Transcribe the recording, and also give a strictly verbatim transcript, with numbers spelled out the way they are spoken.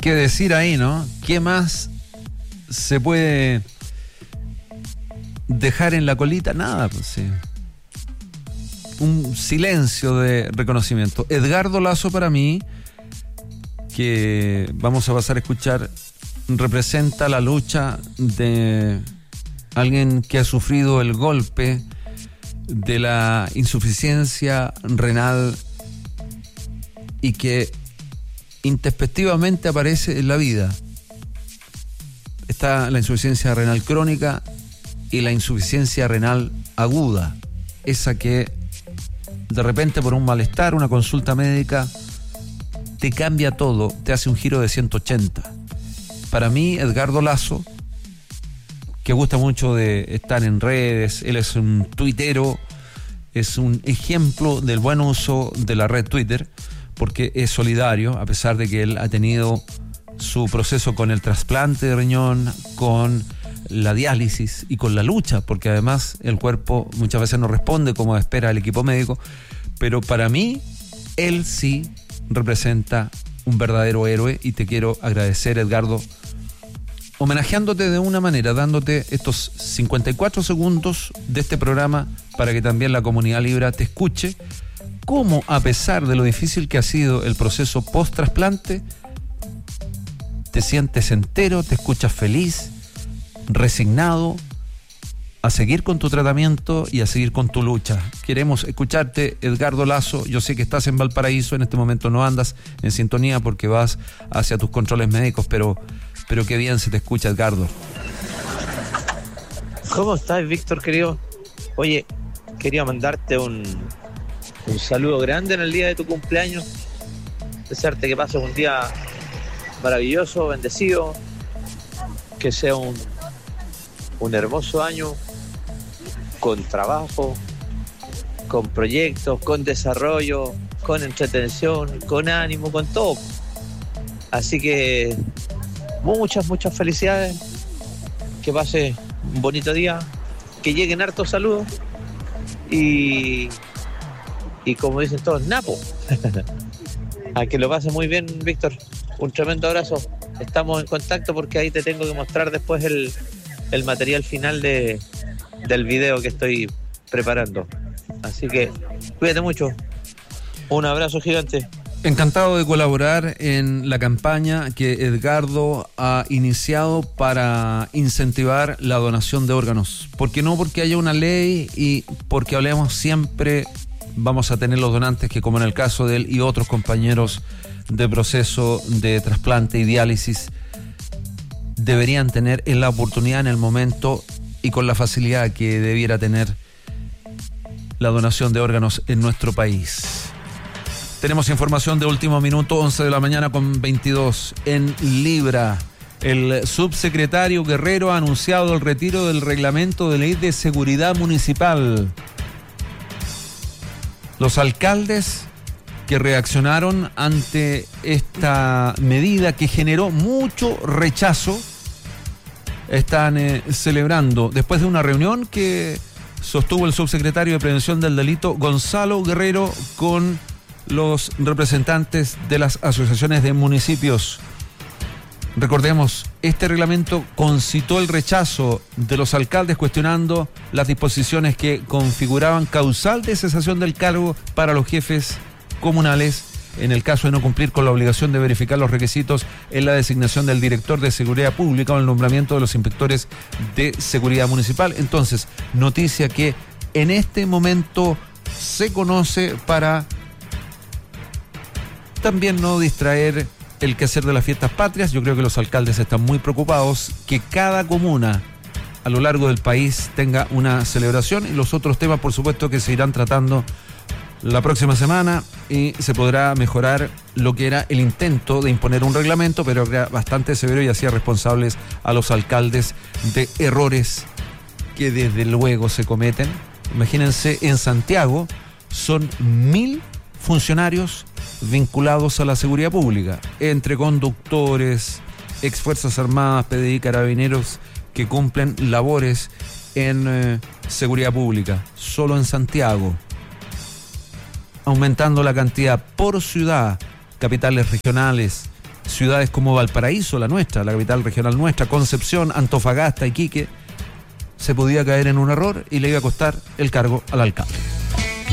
qué decir ahí, ¿no? ¿Qué más se puede dejar en la colita? Nada, pues sí. Un silencio de reconocimiento. Edgardo Lazo, para mí, que vamos a pasar a escuchar, representa la lucha de alguien que ha sufrido el golpe de la insuficiencia renal y que introspectivamente aparece en la vida. Está la insuficiencia renal crónica y la insuficiencia renal aguda, esa que de repente por un malestar, una consulta médica, te cambia todo, te hace un giro de ciento ochenta. Para mí, Edgardo Lazo, que gusta mucho de estar en redes, él es un tuitero, es un ejemplo del buen uso de la red Twitter, porque es solidario, a pesar de que él ha tenido su proceso con el trasplante de riñón, con la diálisis y con la lucha, porque además el cuerpo muchas veces no responde como espera el equipo médico, pero para mí, él sí representa un verdadero héroe y te quiero agradecer, Edgardo, homenajeándote de una manera, dándote estos cincuenta y cuatro segundos de este programa para que también la comunidad Libra te escuche, cómo a pesar de lo difícil que ha sido el proceso post-trasplante, te sientes entero, te escuchas feliz, resignado a seguir con tu tratamiento y a seguir con tu lucha. Queremos escucharte, Edgardo Lazo. Yo sé que estás en Valparaíso, en este momento no andas en sintonía porque vas hacia tus controles médicos, pero, pero qué bien se te escucha, Edgardo. ¿Cómo estás, Víctor, querido? Oye, quería mandarte un, un saludo grande en el día de tu cumpleaños, desearte que pases un día maravilloso, bendecido, que sea un un hermoso año con trabajo, con proyectos, con desarrollo, con entretención, con ánimo, con todo. Así que muchas, muchas felicidades, que pase un bonito día, que lleguen hartos saludos y, y como dicen todos, napo. A que lo pase muy bien, Víctor. Un tremendo abrazo. Estamos en contacto porque ahí te tengo que mostrar después el el material final de, del video que estoy preparando. Así que cuídate mucho. Un abrazo gigante. Encantado de colaborar en la campaña que Edgardo ha iniciado para incentivar la donación de órganos. Porque no porque haya una ley y porque hablemos siempre, vamos a tener los donantes que, como en el caso de él y otros compañeros de proceso de trasplante y diálisis, deberían tener en la oportunidad, en el momento y con la facilidad que debiera tener la donación de órganos en nuestro país. Tenemos información de último minuto, once de la mañana con veintidós. En Libra, el subsecretario Guerrero ha anunciado el retiro del reglamento de ley de seguridad municipal. Los alcaldes que reaccionaron ante esta medida que generó mucho rechazo están eh, celebrando después de una reunión que sostuvo el subsecretario de Prevención del Delito Gonzalo Guerrero con los representantes de las asociaciones de municipios. Recordemos, este reglamento concitó el rechazo de los alcaldes cuestionando las disposiciones que configuraban causal de cesación del cargo para los jefes comunales en el caso de no cumplir con la obligación de verificar los requisitos en la designación del director de seguridad pública o el nombramiento de los inspectores de seguridad municipal. Entonces, noticia que en este momento se conoce para también no distraer el quehacer de las fiestas patrias. Yo creo que los alcaldes están muy preocupados que cada comuna a lo largo del país tenga una celebración, y los otros temas, por supuesto, que se irán tratando la próxima semana, y se podrá mejorar lo que era el intento de imponer un reglamento, pero era bastante severo y hacía responsables a los alcaldes de errores que desde luego se cometen. Imagínense, en Santiago son mil funcionarios vinculados a la seguridad pública, entre conductores, ex Fuerzas Armadas, P D I, carabineros, que cumplen labores en eh, seguridad pública, solo en Santiago, aumentando la cantidad por ciudad, capitales regionales, ciudades como Valparaíso, la nuestra, la capital regional nuestra, Concepción, Antofagasta, Iquique, se podía caer en un error y le iba a costar el cargo al alcalde.